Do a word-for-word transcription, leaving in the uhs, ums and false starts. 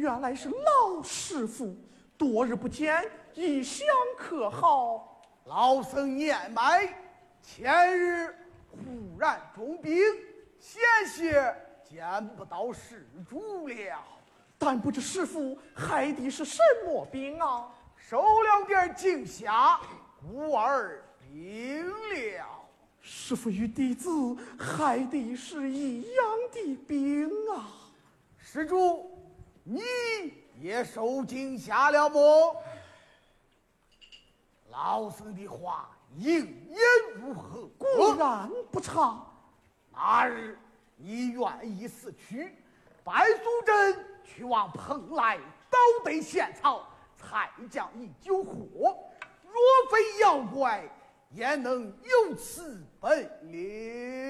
原来是老师傅，多日不见，一向可好？ 老僧年迈，前日忽然重病，险些见不到施主了。 但不知师傅害的是什么病啊？ 受了点惊吓，故而病了。 师傅与弟子害的是一样的病啊！ 施主，你也受惊吓了不？老僧的话应验如何？ 果然不差。 那日你愿意死去，白素贞去往蓬莱倒得仙草，才将你救活。若非妖怪，也能有此本领。